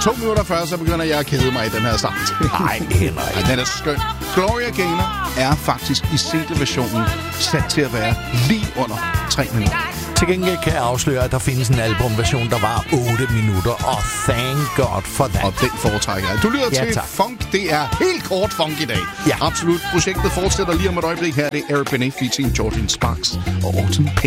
2 minutter før, så begynder jeg at kede mig i den her start. Nej, Henrik. Ej, den er skøn. Gloria Gaynor er faktisk i single-versionen sat til at være lige under 3 minutter. Til gengæld kan jeg afsløre, at der findes en albumversion, der var 8 minutter, og thank God for that. Og den foretrækker jeg. Du lytter til tak. Funk. Det er helt kort funk i dag. Ja. Absolut. Projektet fortsætter lige om et øjeblik her. Det er Eric Benet featuring Jordan Sparks og Autumn P.